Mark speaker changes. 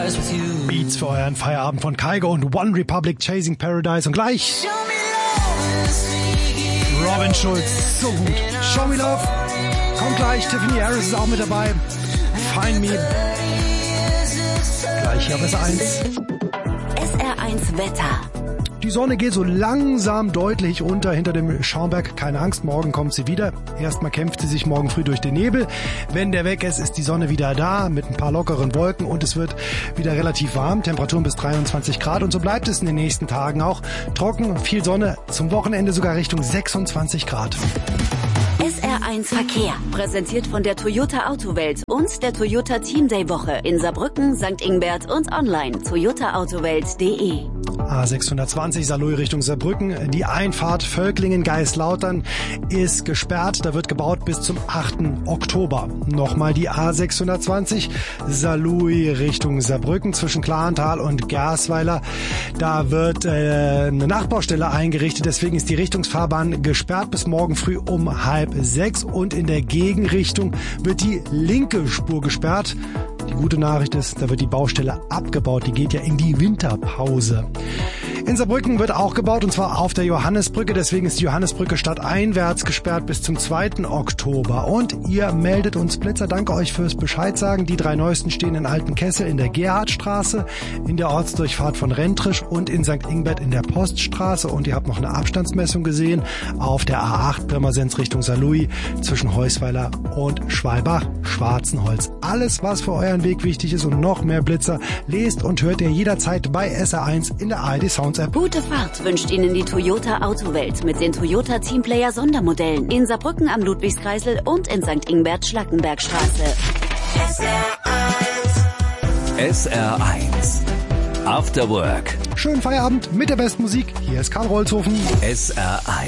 Speaker 1: Beats für euren Feierabend von Kygo und One Republic, Chasing Paradise. Und gleich Robin Schulz, so gut. Show Me Love, kommt gleich. Tiffany Harris ist auch mit dabei. Find Me. Gleich hier auf SR1.
Speaker 2: SR1 Wetter.
Speaker 1: Die Sonne geht so langsam deutlich unter hinter dem Schaumberg. Keine Angst, morgen kommt sie wieder. Erstmal kämpft sie sich morgen früh durch den Nebel. Wenn der weg ist, ist die Sonne wieder da mit ein paar lockeren Wolken und es wird wieder relativ warm. Temperaturen bis 23 Grad und so bleibt es in den nächsten Tagen auch. Trocken, viel Sonne, zum Wochenende sogar Richtung 26 Grad.
Speaker 2: SR1 Verkehr, präsentiert von der Toyota Autowelt und der Toyota Team Day Woche in Saarbrücken, St. Ingbert und online toyotaautowelt.de.
Speaker 1: A620 Saarlouis Richtung Saarbrücken. Die Einfahrt Völklingen-Geislautern ist gesperrt. Da wird gebaut bis zum 8. Oktober. Nochmal die A620 Saarlouis Richtung Saarbrücken zwischen Klarental und Gersweiler. Da wird eine Nachbaustelle eingerichtet. Deswegen ist die Richtungsfahrbahn gesperrt bis morgen früh um 5:30. Und in der Gegenrichtung wird die linke Spur gesperrt. Die gute Nachricht ist, da wird die Baustelle abgebaut. Die geht ja in die Winterpause. In Saarbrücken wird auch gebaut und zwar auf der Johannesbrücke. Deswegen ist die Johannesbrücke stadteinwärts gesperrt bis zum 2. Oktober. Und ihr meldet uns Blitzer. Danke euch fürs Bescheid sagen. Die 3 neuesten stehen in Altenkessel in der Gerhardstraße, in der Ortsdurchfahrt von Rentrisch und in St. Ingbert in der Poststraße. Und ihr habt noch eine Abstandsmessung gesehen auf der A8 Pirmasens Richtung Saarlouis zwischen Heusweiler und Schwalbach-Schwarzenholz. Alles, was für euren Weg wichtig ist und noch mehr Blitzer, lest und hört ihr jederzeit bei SR1 in der ARD Sounds App.
Speaker 2: Gute Fahrt wünscht Ihnen die Toyota Autowelt mit den Toyota Teamplayer Sondermodellen in Saarbrücken am Ludwigskreisel und in St. Ingbert Schlackenbergstraße.
Speaker 3: SR1 After Work.
Speaker 1: Schönen Feierabend mit der besten Musik. Hier ist Karl Rolzhofen.
Speaker 3: SR1